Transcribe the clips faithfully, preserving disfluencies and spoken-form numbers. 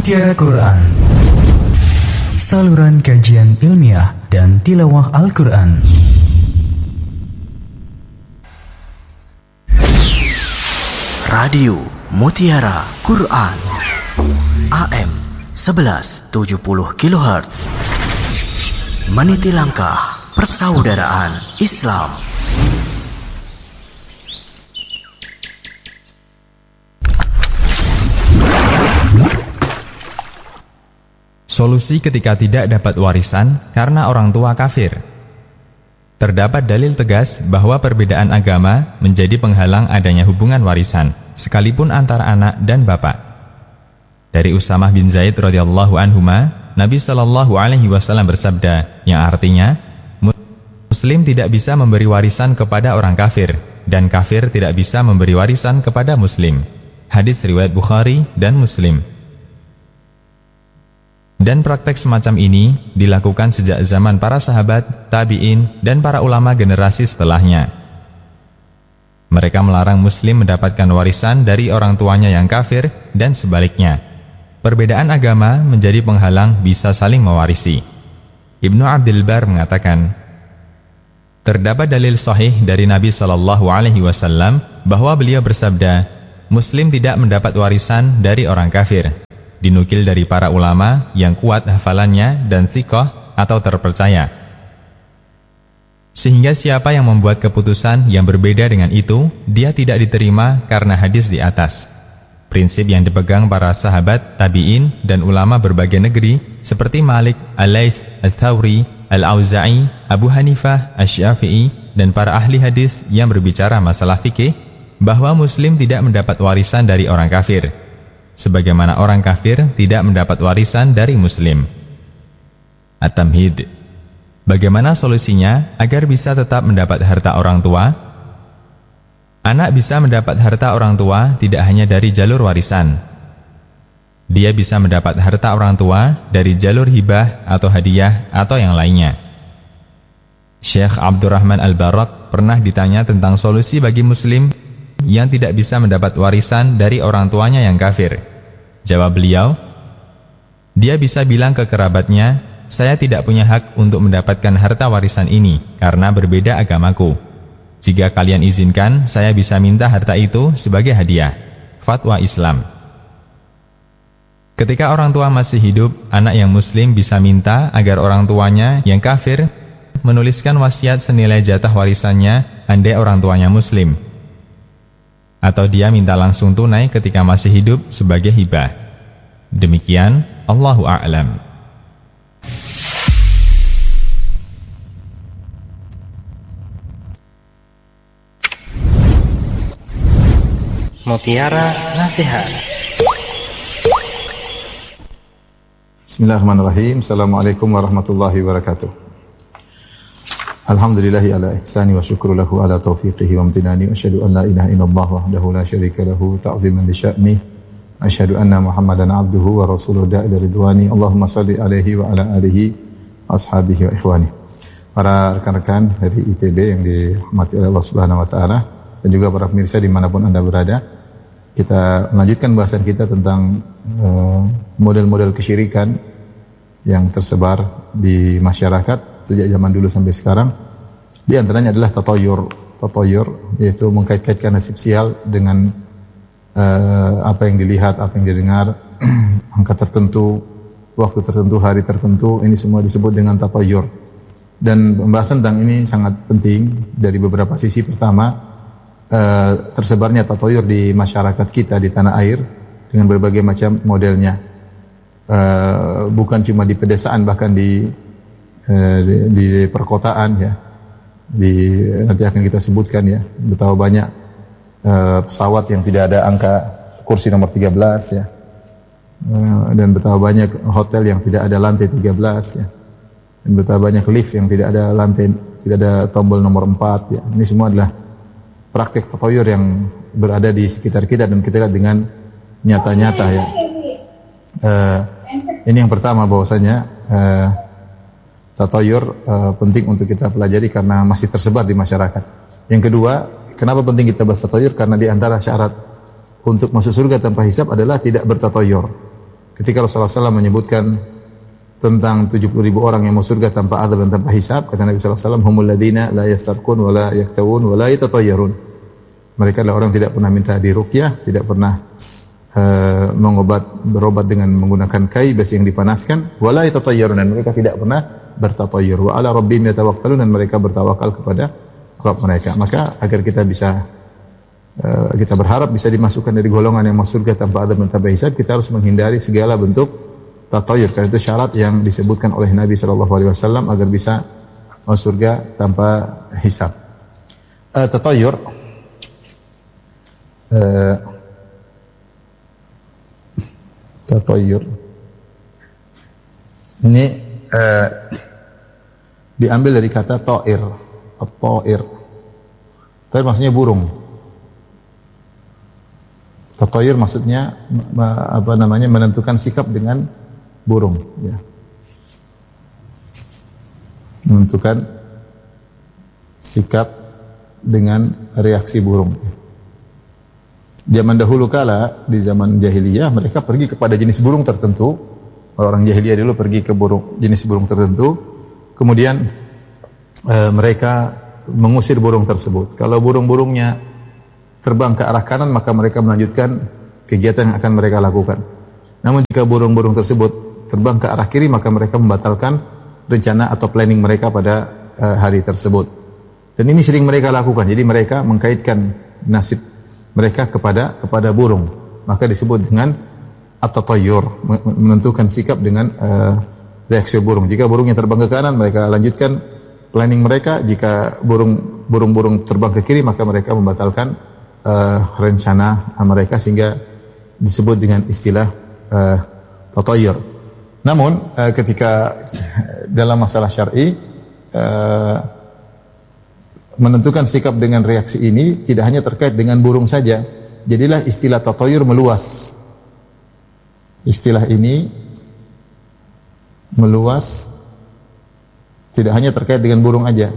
Mutiara Quran, saluran kajian ilmiah dan tilawah Al-Quran. Radio Mutiara Quran A M sebelas tujuh puluh kilohertz, meniti langkah persaudaraan Islam. Solusi ketika tidak dapat warisan karena orang tua kafir. Terdapat dalil tegas bahwa perbedaan agama menjadi penghalang adanya hubungan warisan, sekalipun antara anak dan bapak. Dari Usamah bin Zaid radhiyallahu anhuma, Nabi Shallallahu alaihi wasallam bersabda, yang artinya, Muslim tidak bisa memberi warisan kepada orang kafir, dan kafir tidak bisa memberi warisan kepada Muslim. Hadis riwayat Bukhari dan Muslim. Dan praktek semacam ini dilakukan sejak zaman para sahabat, tabi'in, dan para ulama generasi setelahnya. Mereka melarang Muslim mendapatkan warisan dari orang tuanya yang kafir dan sebaliknya. Perbedaan agama menjadi penghalang bisa saling mewarisi. Ibnu Abdul Bar mengatakan, terdapat dalil sahih dari Nabi Shallallahu alaihi wasallam bahwa beliau bersabda, Muslim tidak mendapat warisan dari orang kafir. Dinukil dari para ulama yang kuat hafalannya dan thiqah atau terpercaya. Sehingga siapa yang membuat keputusan yang berbeda dengan itu, dia tidak diterima karena hadis di atas. Prinsip yang dipegang para sahabat, tabi'in, dan ulama berbagai negeri seperti Malik, Al-Laits, Al-Thawri, Al-Auza'i, Abu Hanifah, Asy-Syafi'i, dan para ahli hadis yang berbicara masalah fikih, bahwa Muslim tidak mendapat warisan dari orang kafir, sebagaimana orang kafir tidak mendapat warisan dari Muslim. At-Tamhid. Bagaimana solusinya agar bisa tetap mendapat harta orang tua? Anak bisa mendapat harta orang tua tidak hanya dari jalur warisan. Dia bisa mendapat harta orang tua dari jalur hibah atau hadiah atau yang lainnya. Syekh Abdurrahman Al-Barak pernah ditanya tentang solusi bagi Muslim yang tidak bisa mendapat warisan dari orang tuanya yang kafir. Jawab beliau, dia bisa bilang ke kerabatnya, saya tidak punya hak untuk mendapatkan harta warisan ini karena berbeda agamaku. Jika kalian izinkan, saya bisa minta harta itu sebagai hadiah. Fatwa Islam. Ketika orang tua masih hidup, anak yang Muslim bisa minta agar orang tuanya yang kafir menuliskan wasiat senilai jatah warisannya andai orang tuanya Muslim. Atau dia minta langsung tunai ketika masih hidup sebagai hibah. Demikian, Allahu a'lam. Mutiara Nasihat. Bismillahirrahmanirrahim. Assalamualaikum warahmatullahi wabarakatuh. Alhamdulillahi ala ihsani wa syukru lahu ala taufiqihi wa amtinani wa asyhadu an la ilaha illallah wahdahu la syarika lahu ta'ziman li sya'ni asyhadu anna Muhammadan abduhu wa rasuluhu da'ila ridwani Allahumma shalli alaihi wa ala alihi ashabihi wa ikhwani. Para rekan-rekan dari I T B yang dirahmati oleh Allah Subhanahu wa taala dan juga para pemirsa dimanapun Anda berada, kita melanjutkan bahasan kita tentang uh, model-model kesyirikan yang tersebar di masyarakat sejak zaman dulu sampai sekarang. Di antaranya adalah tatayur, tatayur yaitu mengkait-kaitkan nasib sial dengan uh, apa yang dilihat, apa yang didengar, angka tertentu, waktu tertentu, hari tertentu. Ini semua disebut dengan tatayur. Dan pembahasan tentang ini sangat penting dari beberapa sisi. Pertama, uh, tersebarnya tatayur di masyarakat kita di tanah air dengan berbagai macam modelnya. Uh, bukan cuma di pedesaan, bahkan di Di, di perkotaan ya, di nanti akan kita sebutkan ya betapa banyak uh, pesawat yang tidak ada angka kursi nomor tiga belas ya, uh, dan betapa banyak hotel yang tidak ada lantai tiga belas ya, dan betapa banyak lift yang tidak ada lantai, tidak ada tombol nomor empat ya. Ini semua adalah praktik tatayur yang berada di sekitar kita dan kita lihat dengan nyata-nyata ya. Uh, ini yang pertama, bahwasanya uh, tatayur uh, penting untuk kita pelajari karena masih tersebar di masyarakat. Yang kedua, kenapa penting kita bahas tatayur? Karena di antara syarat untuk masuk surga tanpa hisab adalah tidak bertatayur. ketika Rasulullah shallallahu alaihi wasallam menyebutkan tentang tujuh puluh ribu orang yang mau surga tanpa adab dan tanpa hisab, kata Nabi shallallahu alaihi wasallam, humul ladina la yastarqun wa la yaktawun wa la yatatayyarun. Mereka adalah orang tidak pernah minta diruqyah, tidak pernah uh, mengobat berobat dengan menggunakan kai besi yang dipanaskan, wa la yatatayyarun, dan mereka tidak pernah bertatayyur. Wa ala rabbihim yatawakkalun, dan mereka bertawakal kepada Rabb mereka. Maka agar kita bisa uh, kita berharap bisa dimasukkan dari golongan yang masuk surga tanpa adab dan tanpa hisab, kita harus menghindari segala bentuk tatayur, karena itu syarat yang disebutkan oleh Nabi shallallahu alaihi wasallam agar bisa masuk surga tanpa hisab. Uh, tatayur, uh, tatayur ini uh, diambil dari kata ta'ir, at-ta'ir. Ta'ir maksudnya burung. Tatayur maksudnya apa namanya menentukan sikap dengan burung, ya. Menentukan sikap dengan reaksi burung. Zaman dahulu kala, di zaman jahiliyah, mereka pergi kepada jenis burung tertentu. Orang jahiliyah dulu pergi ke burung, jenis burung tertentu. Kemudian e, mereka mengusir burung tersebut. Kalau burung-burungnya terbang ke arah kanan, maka mereka melanjutkan kegiatan yang akan mereka lakukan. Namun jika burung-burung tersebut terbang ke arah kiri, maka mereka membatalkan rencana atau planning mereka pada uh, hari tersebut. Dan ini sering mereka lakukan. Jadi mereka mengkaitkan nasib mereka kepada kepada burung. Maka disebut dengan at-tatayyur, menentukan sikap dengan uh, reaksi burung. Jika burungnya terbang ke kanan, mereka lanjutkan planning mereka. Jika burung burung-burung terbang ke kiri, maka mereka membatalkan uh, rencana mereka, sehingga disebut dengan istilah uh, tatayyur. Namun uh, ketika dalam masalah syar'i uh, menentukan sikap dengan reaksi ini tidak hanya terkait dengan burung saja. Jadilah istilah tatayur meluas. Istilah ini meluas, tidak hanya terkait dengan burung aja.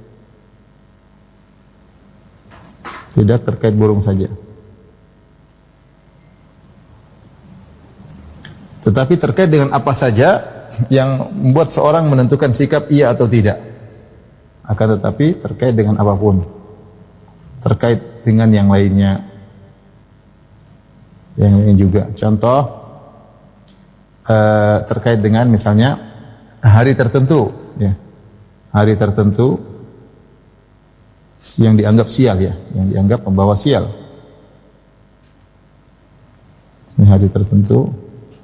Tidak terkait burung saja. Tetapi terkait dengan apa saja yang membuat seorang menentukan sikap iya atau tidak. Akan tetapi terkait dengan apapun. Terkait dengan yang lainnya. Yang lain juga. Contoh, uh, terkait dengan misalnya hari tertentu. Ya. Hari tertentu yang dianggap sial, ya, yang dianggap membawa sial. Ini hari tertentu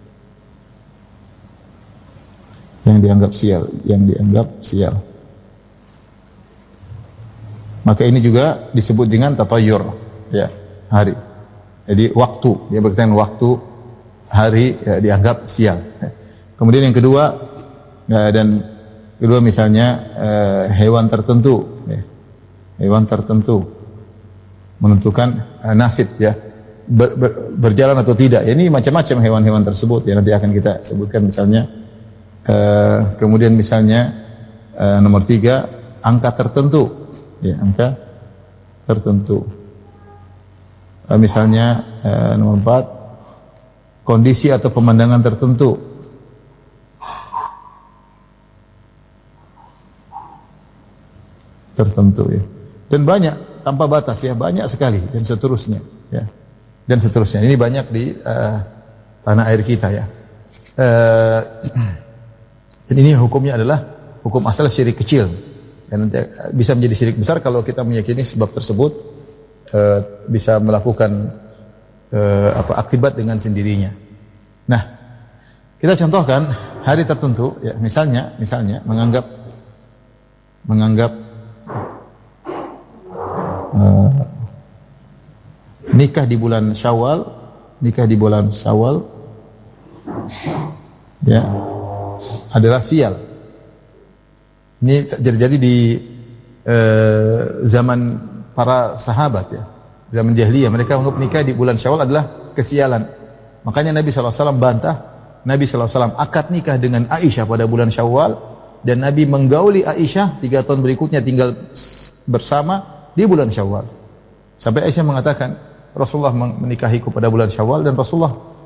yang dianggap sial, yang dianggap sial. Maka ini juga disebut dengan tatayur, ya, hari. Jadi waktu, dia berkaitan waktu hari ya, dianggap sial. Kemudian yang kedua, ya, dan kedua misalnya eh, hewan tertentu, ya, hewan tertentu menentukan eh, nasib, ya, ber, ber, berjalan atau tidak. Ya, ini macam-macam hewan-hewan tersebut, ya, nanti akan kita sebutkan misalnya. Uh, kemudian misalnya uh, nomor tiga, angka tertentu, ya, angka tertentu. Uh, misalnya uh, nomor empat, kondisi atau pemandangan tertentu. Tertentu, ya. Dan banyak, tanpa batas, ya, banyak sekali, dan seterusnya, ya, dan seterusnya. Ini banyak di uh, tanah air kita, ya. Uh, Dan ini hukumnya adalah hukum asal syirik kecil. Dan nanti bisa menjadi syirik besar kalau kita meyakini sebab tersebut uh, bisa melakukan uh, apa akibat dengan sendirinya. Nah, kita contohkan hari tertentu, ya, misalnya, misalnya menganggap menganggap uh, nikah di bulan Syawal, nikah di bulan Syawal, ya, adalah sial. Ini terjadi di eh, zaman para sahabat, ya, zaman jahiliyah. Mereka menganggap nikah di bulan Syawal adalah kesialan. Makanya Nabi shallallahu alaihi wasallam bantah. Nabi shallallahu alaihi wasallam akad nikah dengan Aisyah pada bulan Syawal, dan Nabi menggauli Aisyah tiga tahun berikutnya tinggal bersama di bulan Syawal. Sampai Aisyah mengatakan, Rasulullah menikahiku pada bulan Syawal, dan Rasulullah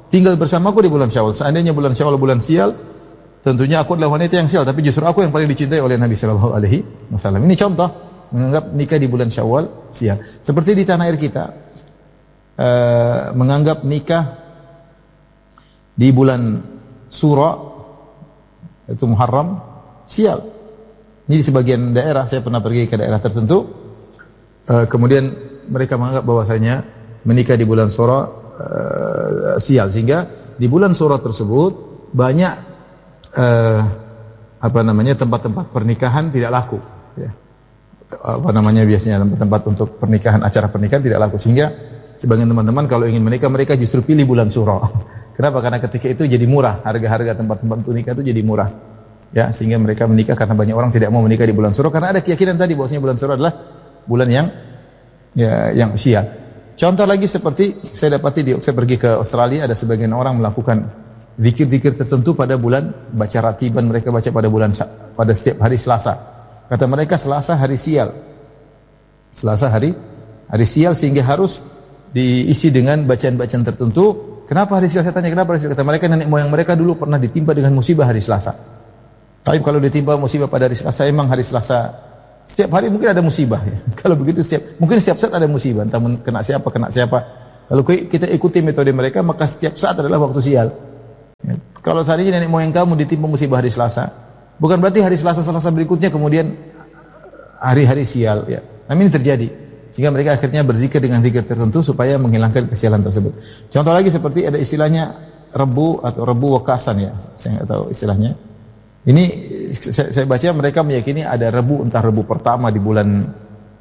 tinggal bersamaku di bulan Syawal. Seandainya bulan Syawal bulan sial, tentunya aku adalah wanita yang sial, tapi justru aku yang paling dicintai oleh Nabi sallallahu alaihi wasallam. Ini contoh menganggap nikah di bulan Syawal sial. Seperti di tanah air kita uh, menganggap nikah di bulan Sura itu Muharram sial. Ini di sebagian daerah, saya pernah pergi ke daerah tertentu, uh, kemudian mereka menganggap bahwasanya menikah di bulan Sura uh, sial, sehingga di bulan Sura tersebut banyak uh, apa namanya tempat-tempat pernikahan tidak laku, ya. Apa namanya biasanya tempat-tempat untuk pernikahan, acara pernikahan tidak laku, sehingga sebagian teman-teman kalau ingin menikah mereka justru pilih bulan Sura. Kenapa? Karena ketika itu jadi murah, harga-harga tempat-tempat untuk nikah itu jadi murah. Ya, sehingga mereka menikah karena banyak orang tidak mau menikah di bulan Sura karena ada keyakinan tadi bahwasanya bulan Sura adalah bulan yang ya yang sial. Contoh lagi seperti saya dapati di saya pergi ke Australia, ada sebagian orang melakukan zikir-zikir tertentu pada bulan, baca ratiban mereka baca pada bulan pada setiap hari Selasa. Kata mereka Selasa hari sial. Selasa hari hari sial sehingga harus diisi dengan bacaan-bacaan tertentu. Kenapa hari sial? Saya tanya kenapa hari sial? Kata mereka nenek moyang mereka dulu pernah ditimpa dengan musibah hari Selasa. Tapi kalau ditimpa musibah pada hari Selasa, emang hari Selasa setiap hari mungkin ada musibah ya. Kalau begitu setiap mungkin setiap saat ada musibah, entah kena siapa kena siapa. Kalau kita ikuti metode mereka, maka setiap saat adalah waktu sial. Ya. Kalau seandainya nenek moyang kamu ditimpa musibah hari Selasa, bukan berarti hari Selasa Selasa berikutnya kemudian hari-hari sial ya. Nah, ini terjadi. Sehingga mereka akhirnya berzikir dengan zikir tertentu supaya menghilangkan kesialan tersebut. Contoh lagi seperti ada istilahnya Rebu atau Rebu Wekasan ya. Saya enggak tahu istilahnya. Ini saya, saya baca mereka meyakini ada Rebu, entah Rebu pertama di bulan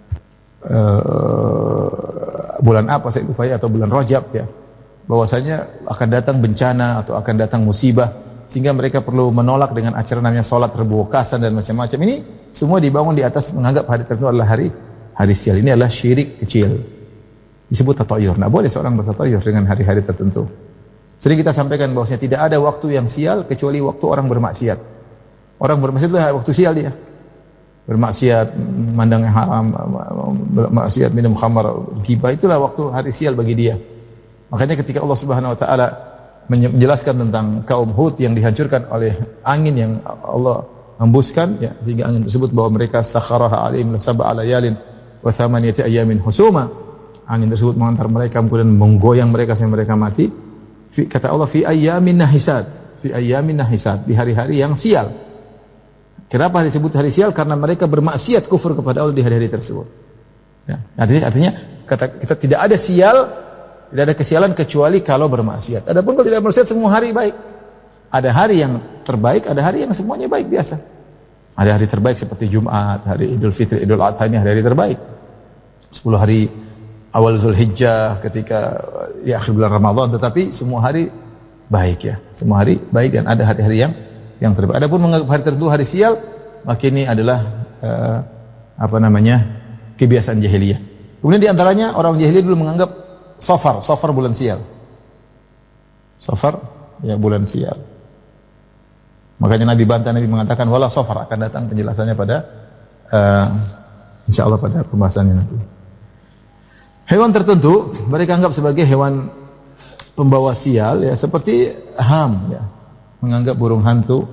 uh, bulan apa saya lupa ya, atau bulan Rajab ya. Bahwasanya akan datang bencana atau akan datang musibah sehingga mereka perlu menolak dengan acara namanya salat Rebu Wekasan dan macam-macam. Ini semua dibangun di atas menganggap hari tertentu adalah hari hari sial. Ini adalah syirik kecil. Disebut tatayur. Nah, boleh seorang bertatayur dengan hari-hari tertentu. Sering kita sampaikan bahwasanya tidak ada waktu yang sial kecuali waktu orang bermaksiat. Orang bermaksiat itu waktu sial dia. Bermaksiat, memandang yang haram, bermaksiat, minum khamar, ghibah, itulah waktu hari sial bagi dia. Makanya ketika Allah Subhanahu wa taala menjelaskan tentang kaum Hud yang dihancurkan oleh angin yang Allah hembuskan ya, sehingga angin tersebut bahwa mereka sakharaha alaihim sab'a layalin wa thamaniyati ayamin husuma. Angin tersebut mengantar mereka kemudian menggoyang mereka sampai mereka mati. Kata Allah fi ayyamin nahisat, fi ayyamin nahisat, di hari-hari yang sial. Kenapa disebut hari sial? Karena mereka bermaksiat kufur kepada Allah di hari-hari tersebut. Ya, artinya, artinya kata kita tidak ada sial, tidak ada kesialan kecuali kalau bermaksiat. Adapun kalau tidak bermaksiat semua hari baik. Ada hari yang terbaik, ada hari yang semuanya baik biasa. Ada hari terbaik seperti Jumat, hari Idul Fitri, Idul Adha, ini hari-hari terbaik. sepuluh hari awal Zulhijjah ketika di akhir bulan Ramadan, tetapi semua hari baik ya. Semua hari baik dan ada hari-hari yang yang terbaik. Adapun menganggap hari tertentu hari sial, maka ini adalah uh, apa namanya kebiasaan jahiliyah. Kemudian di antaranya orang jahiliyah dulu menganggap Safar, Safar bulan sial. Safar ya bulan sial. Makanya Nabi bantah, Nabi mengatakan wala Safar, akan datang penjelasannya pada uh, insyaallah pada pembahasannya nanti. Hewan tertentu mereka anggap sebagai hewan pembawa sial ya, seperti ham ya. Menganggap burung hantu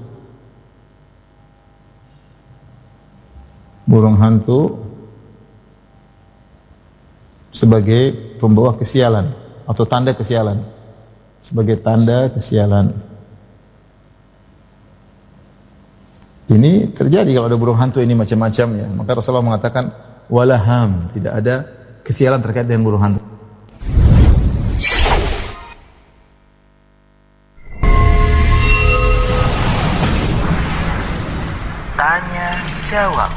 burung hantu sebagai pembawa kesialan atau tanda kesialan, sebagai tanda kesialan. Ini terjadi kalau ada burung hantu ini macam-macam ya. Maka Rasulullah mengatakan walaham, tidak ada kesialan terkait dengan burung hantu. Tanya jawab.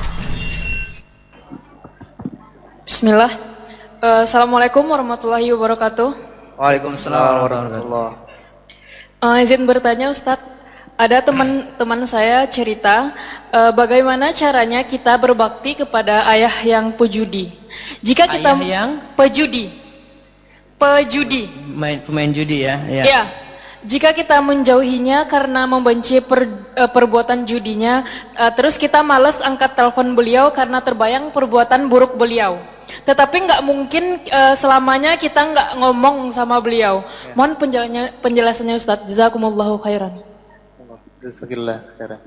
Bismillah. Uh, Assalamualaikum warahmatullahi wabarakatuh. Waalaikumsalam warahmatullahi wabarakatuh. Uh, izin bertanya Ustadz, ada teman-teman saya cerita uh, bagaimana caranya kita berbakti kepada ayah yang pejudi. Jika kita Ayah yang pejudi, pejudi, main pemain judi ya, ya. ya. Jika kita menjauhinya karena membenci per, uh, perbuatan judinya, uh, terus kita malas angkat telepon beliau karena terbayang perbuatan buruk beliau. Tetapi nggak mungkin uh, selamanya kita nggak ngomong sama beliau. Mohon penjelasannya, penjelasannya Ustaz. Jazakumullahu khairan. Jazakallah khairan.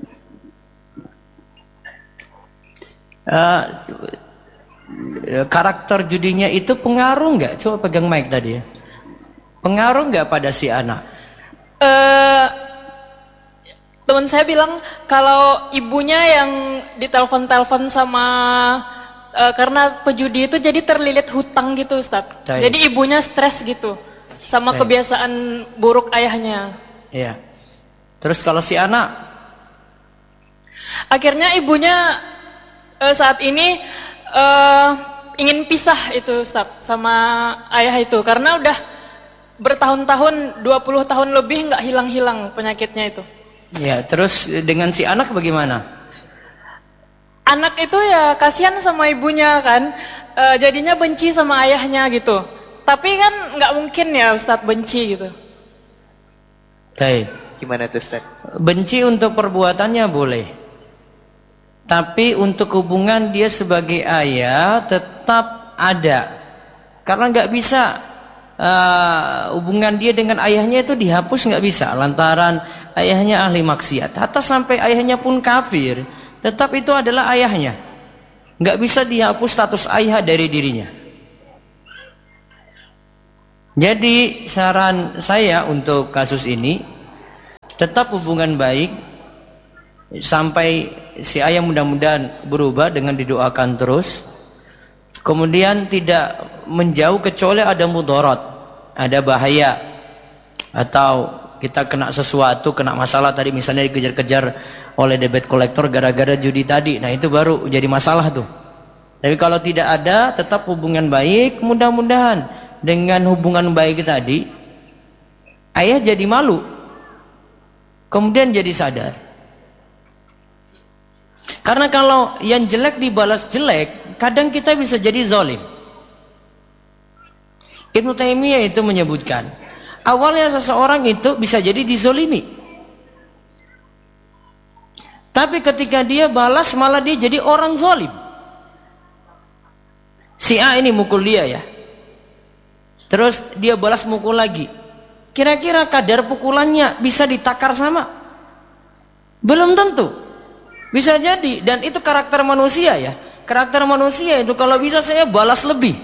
Uh, karakter judinya itu pengaruh nggak? Coba pegang mic tadi ya. Pengaruh nggak pada si anak? Uh, teman saya bilang kalau ibunya yang ditelepon-telepon sama uh, karena pejudi itu jadi terlilit hutang gitu Ustaz. Baik. Jadi ibunya stres gitu sama Baik. kebiasaan buruk ayahnya. Iya. Terus kalau si anak? Akhirnya ibunya uh, saat ini uh, ingin pisah itu Ustaz sama ayah itu karena udah bertahun-tahun, dua puluh tahun lebih nggak hilang-hilang penyakitnya itu. Ya, terus dengan si anak bagaimana? Anak itu ya kasihan sama ibunya kan, e, jadinya benci sama ayahnya gitu. Tapi kan nggak mungkin ya Ustadz benci gitu. Baik. Gimana tuh Ustadz? Benci untuk perbuatannya boleh. Tapi untuk hubungan dia sebagai ayah tetap ada. Karena nggak bisa Uh, hubungan dia dengan ayahnya itu dihapus, nggak bisa lantaran ayahnya ahli maksiat. Hatta sampai ayahnya pun kafir, tetap itu adalah ayahnya. Nggak bisa dihapus status ayah dari dirinya. Jadi saran saya untuk kasus ini, tetap hubungan baik sampai si ayah mudah-mudahan berubah dengan didoakan terus. Kemudian tidak menjauh kecuali ada mudarat, ada bahaya, atau kita kena sesuatu, kena masalah tadi misalnya dikejar-kejar oleh debit kolektor gara-gara judi tadi. Nah itu baru jadi masalah tuh. Tapi kalau tidak ada, tetap hubungan baik. Mudah-mudahan dengan hubungan baik tadi, ayah jadi malu, kemudian jadi sadar. Karena kalau yang jelek dibalas jelek, kadang kita bisa jadi zalim. Ibnu Taimiyah itu menyebutkan, awalnya seseorang itu bisa jadi dizolimi, tapi ketika dia balas malah dia jadi orang zalim. Si A ini mukul dia ya, terus dia balas mukul lagi. Kira-kira kadar pukulannya bisa ditakar sama? Belum tentu. Bisa jadi, dan itu karakter manusia ya. Karakter manusia itu kalau bisa saya balas lebih.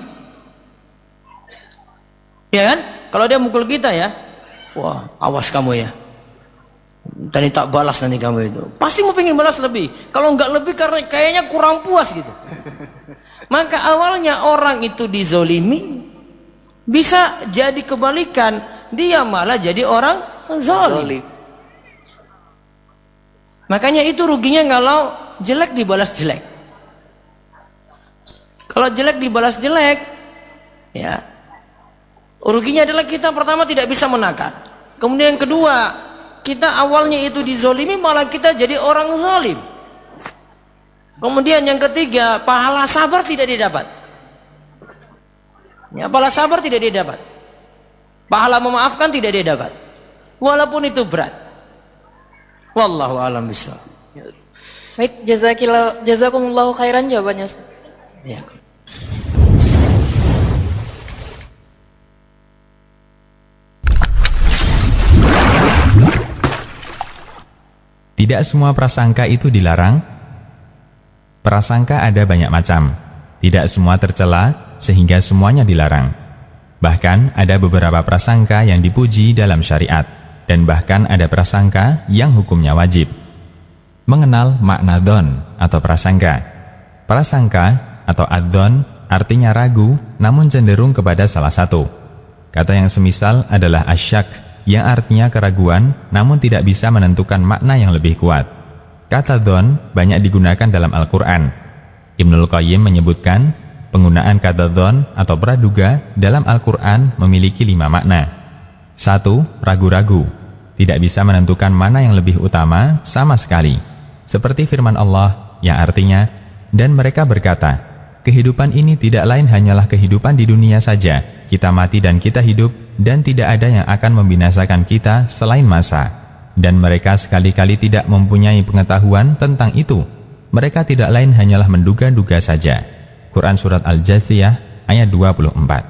Ya kan? Kalau dia mukul kita ya, wah awas kamu ya. Dan tak balas nanti kamu itu. Pasti mau pengen balas lebih. Kalau nggak lebih karena kayaknya kurang puas gitu. Maka awalnya orang itu dizolimi, bisa jadi kebalikan. Dia malah jadi orang zalim. Makanya itu ruginya kalau jelek dibalas jelek. Kalau jelek dibalas jelek, ya ruginya adalah kita pertama tidak bisa menakar. Kemudian yang kedua, kita awalnya itu dizolimi malah kita jadi orang zalim. Kemudian yang ketiga, pahala sabar tidak didapat. Ya, pahala sabar tidak didapat. Pahala memaafkan tidak didapat. Walaupun itu berat. Wallahu a'lam bishawab. Baik, jazakillah, jazakumullahu khairan jawabannya. Ya. Tidak semua prasangka itu dilarang. Prasangka ada banyak macam. Tidak semua tercela sehingga semuanya dilarang. Bahkan ada beberapa prasangka yang dipuji dalam syariat. Dan bahkan ada prasangka yang hukumnya wajib. Mengenal makna dhon atau prasangka. Prasangka atau ad-dhon artinya ragu namun cenderung kepada salah satu. Kata yang semisal adalah asyak yang artinya keraguan namun tidak bisa menentukan makna yang lebih kuat. Kata dhon banyak digunakan dalam Al-Quran. Ibnul Qayyim menyebutkan penggunaan kata dhon atau praduga dalam Al-Quran memiliki lima makna. Satu, ragu-ragu. Tidak bisa menentukan mana yang lebih utama sama sekali. Seperti firman Allah yang artinya, dan mereka berkata, kehidupan ini tidak lain hanyalah kehidupan di dunia saja. Kita mati dan kita hidup, dan tidak ada yang akan membinasakan kita selain masa. Dan mereka sekali-kali tidak mempunyai pengetahuan tentang itu. Mereka tidak lain hanyalah menduga-duga saja. Quran Surat Al-Jathiyah ayat dua puluh empat.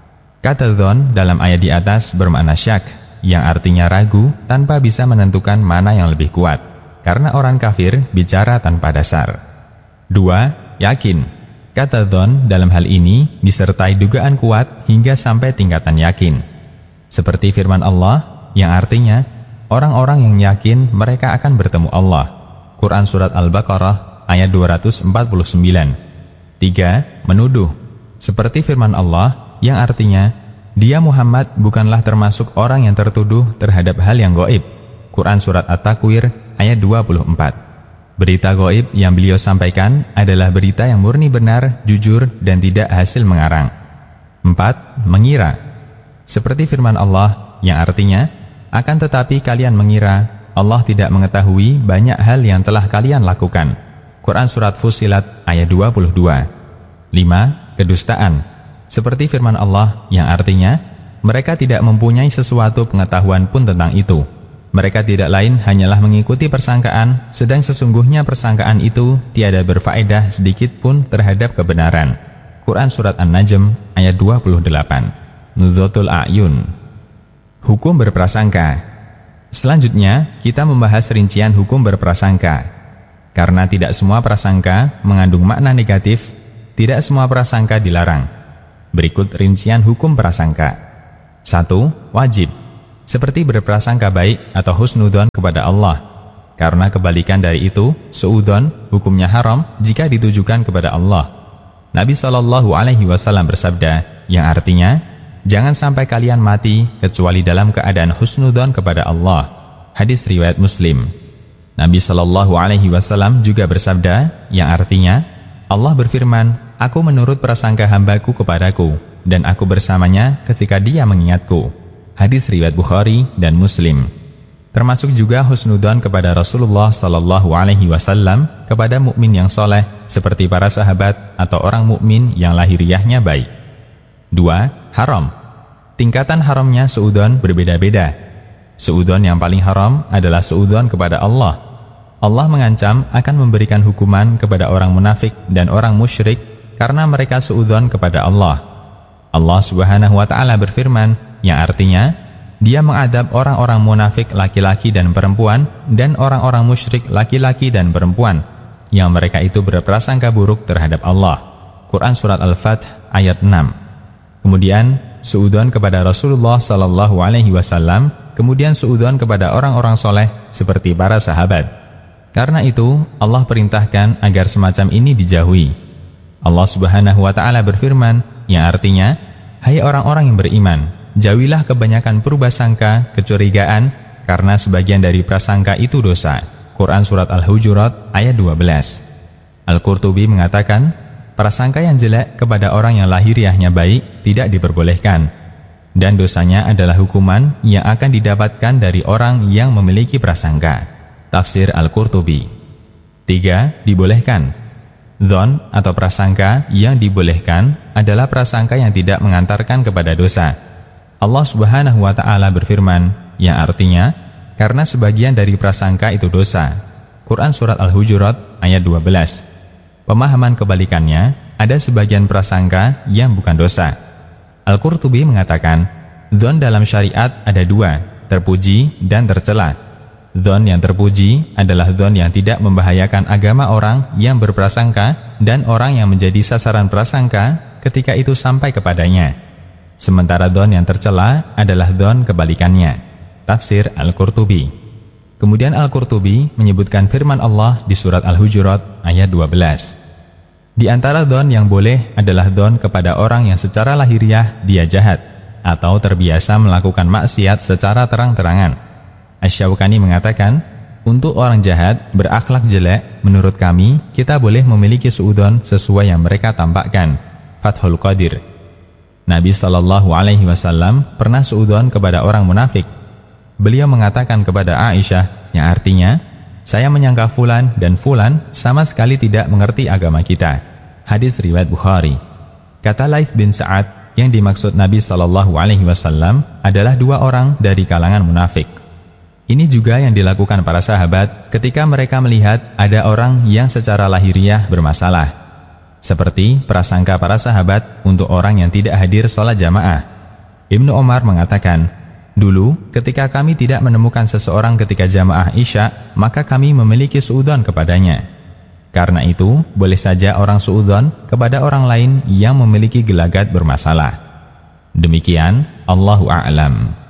Kata dhon dalam ayat di atas bermakna syak, yang artinya ragu tanpa bisa menentukan mana yang lebih kuat, karena orang kafir bicara tanpa dasar. Dua. Yakin. Kata dhon dalam hal ini disertai dugaan kuat hingga sampai tingkatan yakin. Seperti firman Allah yang artinya orang-orang yang yakin mereka akan bertemu Allah. Quran Surat Al-Baqarah ayat dua ratus empat puluh sembilan. Tiga. Menuduh. Seperti firman Allah yang artinya dia Muhammad bukanlah termasuk orang yang tertuduh terhadap hal yang gaib. Quran Surat At-Takwir ayat dua puluh empat. Berita gaib yang beliau sampaikan adalah berita yang murni benar, jujur, dan tidak hasil mengarang. Empat. Mengira. Seperti firman Allah yang artinya, akan tetapi kalian mengira Allah tidak mengetahui banyak hal yang telah kalian lakukan. Quran Surat Fussilat ayat dua puluh dua. Lima. Kedustaan. Seperti firman Allah yang artinya, mereka tidak mempunyai sesuatu pengetahuan pun tentang itu. Mereka tidak lain hanyalah mengikuti persangkaan, sedang sesungguhnya persangkaan itu tiada berfaedah sedikit pun terhadap kebenaran. Quran Surat An-Najm ayat dua puluh delapan. Nudzatul A'yun. Hukum berprasangka. Selanjutnya, kita membahas rincian hukum berprasangka. Karena tidak semua prasangka mengandung makna negatif, tidak semua prasangka dilarang. Berikut rincian hukum prasangka. Satu. Wajib. Seperti berprasangka baik atau husnudzon kepada Allah. Karena kebalikan dari itu, suudzon hukumnya haram jika ditujukan kepada Allah. Nabi shallallahu alaihi wasallam bersabda, yang artinya, jangan sampai kalian mati kecuali dalam keadaan husnudzon kepada Allah. Hadis riwayat Muslim. Nabi shallallahu alaihi wasallam juga bersabda, yang artinya, Allah berfirman, aku menurut prasangka hambaku kepadaku, dan aku bersamanya ketika dia mengingatku. Hadis riwayat Bukhari dan Muslim. Termasuk juga husnudzon kepada Rasulullah sallallahu alaihi wasallam kepada mukmin yang soleh seperti para sahabat atau orang mukmin yang lahiriahnya baik. Dua. Haram. Tingkatan haramnya suudzon berbeda-beda. Suudzon yang paling haram adalah suudzon kepada Allah. Allah mengancam akan memberikan hukuman kepada orang munafik dan orang musyrik karena mereka suudzon kepada Allah. Allah Subhanahu wa taala berfirman, yang artinya, dia mengadab orang-orang munafik laki-laki dan perempuan dan orang-orang musyrik laki-laki dan perempuan yang mereka itu berprasangka buruk terhadap Allah. Quran Surat Al-Fath ayat enam. Kemudian suudzon kepada Rasulullah sallallahu alaihi wasallam, kemudian suudzon kepada orang-orang soleh seperti para sahabat. Karena itu Allah perintahkan agar semacam ini dijauhi. Allah Subhanahu wa taala berfirman, yang artinya, hai orang-orang yang beriman, jauhilah kebanyakan prasangka, kecurigaan, karena sebagian dari prasangka itu dosa. Quran Surat Al-Hujurat ayat dua belas. Al-Qurtubi mengatakan, prasangka yang jelek kepada orang yang lahiriahnya baik tidak diperbolehkan, dan dosanya adalah hukuman yang akan didapatkan dari orang yang memiliki prasangka. Tafsir Al-Qurtubi. Tiga. Dibolehkan. Dzon atau prasangka yang dibolehkan adalah prasangka yang tidak mengantarkan kepada dosa. Allah Subhanahu wa taala berfirman, yang artinya, karena sebagian dari prasangka itu dosa. Quran Surat Al-Hujurat ayat dua belas. Pemahaman kebalikannya, ada sebagian prasangka yang bukan dosa. Al-Qurtubi mengatakan, dzon dalam syariat ada dua, terpuji dan tercela. Dzon yang terpuji adalah dzon yang tidak membahayakan agama orang yang berprasangka dan orang yang menjadi sasaran prasangka ketika itu sampai kepadanya. Sementara dzon yang tercela adalah dzon kebalikannya. Tafsir Al-Qurtubi. Kemudian Al-Qurtubi menyebutkan firman Allah di surat Al-Hujurat ayat dua belas. Di antara dzon yang boleh adalah dzon kepada orang yang secara lahiriah dia jahat atau terbiasa melakukan maksiat secara terang-terangan. Asy-Syaukani mengatakan, untuk orang jahat berakhlak jelek, menurut kami kita boleh memiliki suudzon sesuai yang mereka tampakkan. Fathul Qadir. Nabi shallallahu alaihi wasallam pernah suudzon kepada orang munafik. Beliau mengatakan kepada Aisyah, yang artinya, saya menyangka fulan dan fulan sama sekali tidak mengerti agama kita. Hadis riwayat Bukhari. Kata Laits bin Sa'ad, yang dimaksud Nabi Shallallahu Alaihi Wasallam adalah dua orang dari kalangan munafik. Ini juga yang dilakukan para sahabat ketika mereka melihat ada orang yang secara lahiriah bermasalah, seperti prasangka para sahabat untuk orang yang tidak hadir sholat jamaah. Ibnu Omar mengatakan, dulu ketika kami tidak menemukan seseorang ketika jamaah Isya, maka kami memiliki suudzon kepadanya. Karena itu, boleh saja orang suudzon kepada orang lain yang memiliki gelagat bermasalah. Demikian, Allahu a'lam.